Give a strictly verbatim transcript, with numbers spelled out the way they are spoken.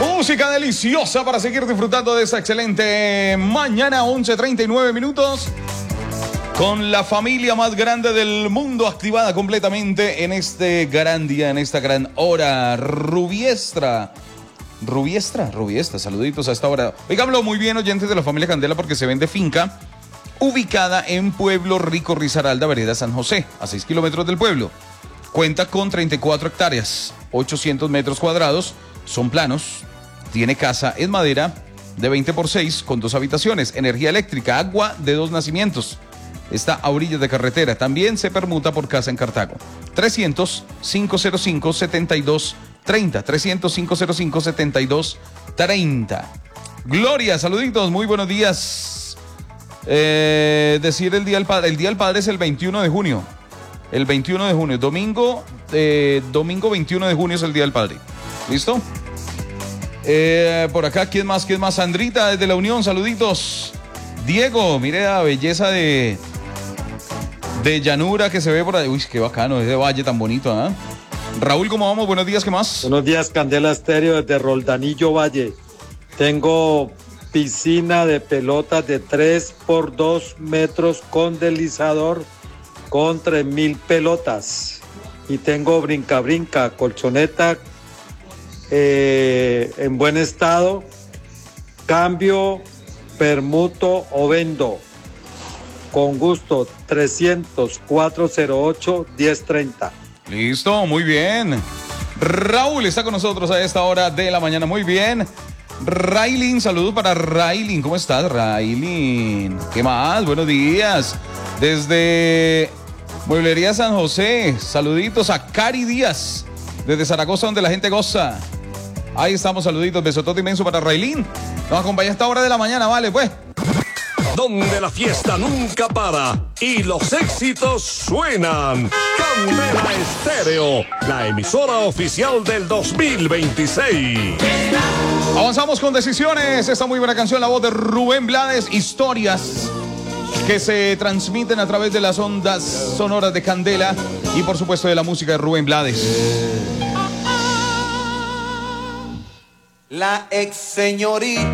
Música deliciosa para seguir disfrutando de esa excelente mañana, once treinta y nueve minutos. Con la familia más grande del mundo activada completamente en este gran día, en esta gran hora. Rubiestra. Rubiestra, Rubiestra, saluditos a esta hora. Oigámoslo muy bien, oyentes de la familia Candela, porque se vende finca ubicada en Pueblo Rico, Risaralda, vereda San José, a seis kilómetros del pueblo. Cuenta con treinta y cuatro hectáreas, ochocientos metros cuadrados, son planos, tiene casa en madera de veinte por seis con dos habitaciones, energía eléctrica, agua de dos nacimientos. Está a orillas de carretera. También se permuta por casa en Cartago. trescientos, quinientos cinco, setenta y dos treinta. trescientos, quinientos cinco, setenta y dos treinta. Gloria, saluditos, muy buenos días. Eh, decir el Día del Padre. El Día del Padre es el veintiuno de junio. El veintiuno de junio. Domingo, eh, domingo veintiuno de junio es el Día del Padre. ¿Listo? Eh, por acá, ¿quién más? ¿Quién más? Sandrita desde La Unión, saluditos. Diego, mire la belleza de... de llanura que se ve por ahí. Uy, qué bacano, ese valle tan bonito, ¿ah? ¿eh? Raúl, ¿cómo vamos? Buenos días, ¿qué más? Buenos días, Candela Estéreo desde Roldanillo Valle. Tengo piscina de pelotas de tres por dos metros con deslizador con tres mil pelotas. Y tengo brinca-brinca, colchoneta eh, en buen estado. Cambio, permuto o vendo. Con gusto, trescientos, cuatrocientos ocho, diez treinta. Listo, muy bien. Raúl está con nosotros a esta hora de la mañana, muy bien. Railin, saludos para Railin. ¿Cómo estás, Railin? ¿Qué más? Buenos días. Desde Mueblería San José, saluditos a Cari Díaz, desde Zaragoza, donde la gente goza. Ahí estamos, saluditos, besotote inmenso para Railin. Nos acompaña a esta hora de la mañana, vale, pues. Donde la fiesta nunca para y los éxitos suenan. Candela Estéreo, la emisora oficial del dos mil veintiséis. Avanzamos con decisiones. Esta muy buena canción, la voz de Rubén Blades. Historias que se transmiten a través de las ondas sonoras de Candela y por supuesto de la música de Rubén Blades. La ex señorita